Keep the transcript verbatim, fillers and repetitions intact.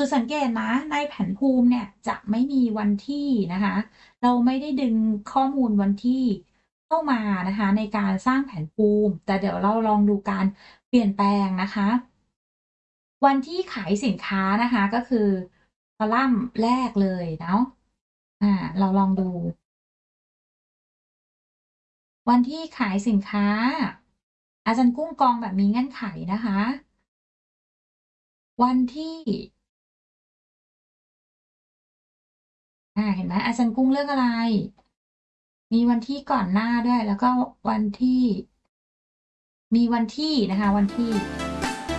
ดสังเกตนะในแผนภูมิเนี่ยจะไม่มีวันที่นะคะเราไม่ได้ดึงข้อมูลวันที่เข้ามานะคะในการสร้างแผนภูมิแต่เดี๋ยวเราลองดูการเปลี่ยนแปลงนะคะวันที่ขายสินค้านะคะก็คือคอลัมน์แรกเลยเนาะอ่าเราลองดูวันที่ขายสินค้าอาจารย์กุ้งกองแบบมีเงื่อนไขนะคะวันที่อ่าเห็นไหมอาจารย์กุ้งเลือกอะไร มีวันที่ก่อนหน้าด้วยแล้วก็วันที่มีวันที่นะคะวันที่